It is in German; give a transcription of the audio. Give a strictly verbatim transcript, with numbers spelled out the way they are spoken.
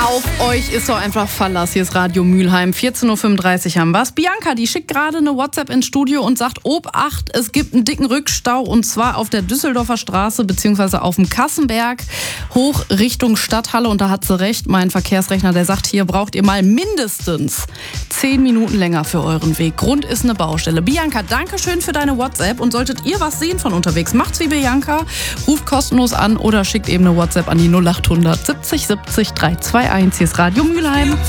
Auf euch ist doch einfach Verlass. Hier ist Radio Mülheim. vierzehn Uhr fünfunddreißig haben wir's. Bianca, die schickt gerade eine WhatsApp ins Studio und sagt, Obacht, es gibt einen dicken Rückstau und zwar auf der Düsseldorfer Straße beziehungsweise auf dem Kassenberg hoch Richtung Stadthalle. Und da hat sie recht, mein Verkehrsrechner, der sagt, hier braucht ihr mal mindestens zehn Minuten länger für euren Weg. Grund ist eine Baustelle. Bianca, danke schön für deine WhatsApp und solltet ihr was sehen von unterwegs, macht's wie Bianca, ruft kostenlos an oder schickt eben eine WhatsApp an die null acht hundert siebzig siebzig drei zwei eins. Hier ist Radio Mülheim.